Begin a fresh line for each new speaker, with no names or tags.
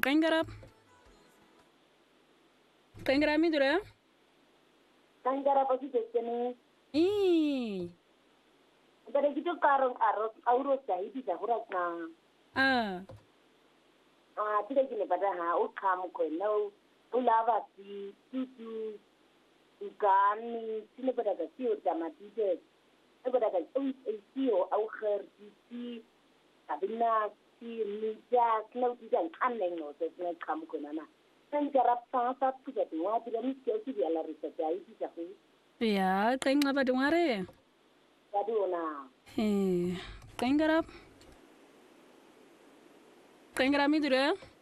Qengarap. Qengarami dura.
Qengarap aku jadi
Ih.
dari gitu karung aurus dah itu dah kurang
Ah.
tidak gini pada kamu kau nau ulava si tutu ikan sini pada kasih utama tidak pada kasih sio au kerji kabina si mijak nau tidak aneh nau jadi kamu kau nana Qengarap sangat juga tuh tidak mesti sih dia lari saja itu jago
Ya, qengapa dungare?
jadi ona
Qengarap. Qengarami dura.